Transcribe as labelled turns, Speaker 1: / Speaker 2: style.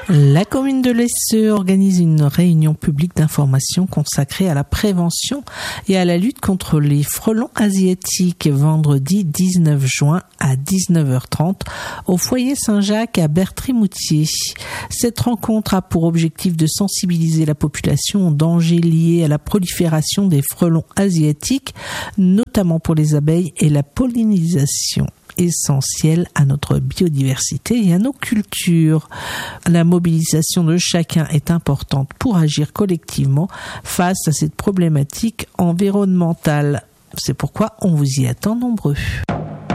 Speaker 1: La commune de Lesseux organise une réunion publique d'information consacrée à la prévention et à la lutte contre les frelons asiatiques vendredi 19 juin à 19h30 au foyer Saint-Jacques à Bertry-Moutier. Cette rencontre a pour objectif de sensibiliser la population aux dangers liés à la prolifération des frelons asiatiques, notamment pour les abeilles et la pollinisation, essentielle à notre biodiversité et à nos cultures. La mobilisation de chacun est importante pour agir collectivement face à cette problématique environnementale. C'est pourquoi on vous y attend nombreux.